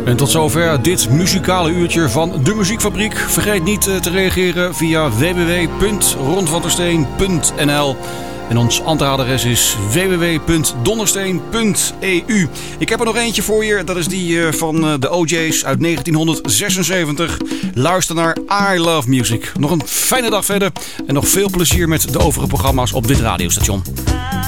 En tot zover dit muzikale uurtje van de Muziekfabriek. Vergeet niet te reageren via www.rondwandersteen.nl. En ons antwoordadres is www.dondersteen.eu. Ik heb er nog eentje voor je. Dat is die van de OJ's uit 1976. Luister naar I Love Music. Nog een fijne dag verder. En nog veel plezier met de overige programma's op dit radiostation.